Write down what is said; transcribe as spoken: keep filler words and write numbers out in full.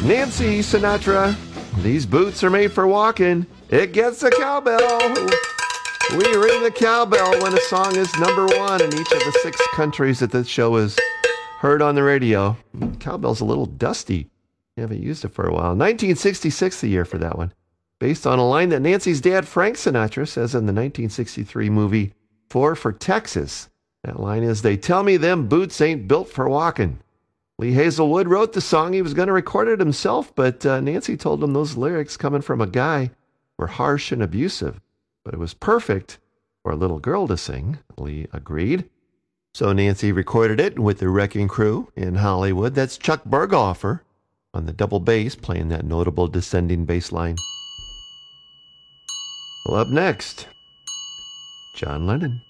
Nancy Sinatra, these boots are made for walking. It gets a cowbell. We ring the cowbell when a song is number one in each of the six countries that this show is heard on the radio. Cowbell's a little dusty. You haven't used it for a while. nineteen sixty-six, the year for that one. Based on a line that Nancy's dad, Frank Sinatra, says in the nineteen sixty-three movie Four for Texas. That line is, they tell me them boots ain't built for walking. Lee Hazelwood wrote the song. He was going to record it himself, but uh, Nancy told him those lyrics coming from a guy were harsh and abusive. But it was perfect for a little girl to sing, Lee agreed. So Nancy recorded it with the Wrecking Crew in Hollywood. That's Chuck Berghofer on the double bass, playing that notable descending bass line. Well, up next, John Lennon.